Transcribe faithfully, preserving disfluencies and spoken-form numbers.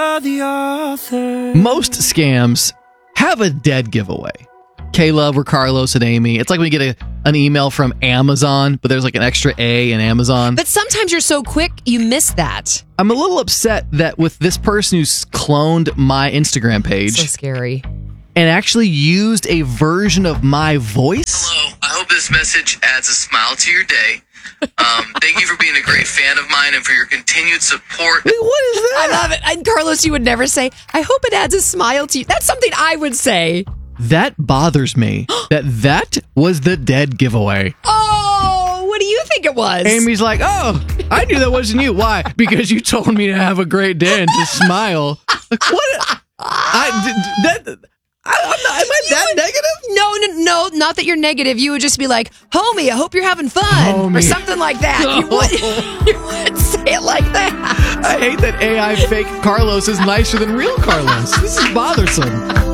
The author. Most scams have a dead giveaway. Caleb or Carlos and Amy. It's like when you get a, an email from Amazon, but there's like an extra A in Amazon. But sometimes you're so quick, you miss that. I'm a little upset that with this person who's cloned my Instagram page So scary. and actually used a version of my voice. Hello, I hope this message adds a smile to your day. Um, thank you for being a great fan of mine and for your continued support. Wait, what is that? I love it. And Carlos, you would never say, I hope it adds a smile to you. That's something I would say. That bothers me. that that was the dead giveaway. Oh, what do you think it was? Amy's like, oh, I knew that wasn't you. Why? Because you told me to have a great day and to smile. Like, what? I, that, I, I'm not, am I that would, negative? No, no, no, not that you're negative. You would just be like, homie, I hope you're having fun. Homie. Or something like that. You would, you would say it like that. I hate that A I fake Carlos is nicer than real Carlos. This is bothersome.